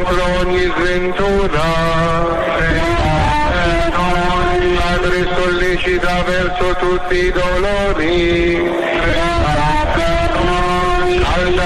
contro ogni sventura. Padre sollecita verso tutti i dolori.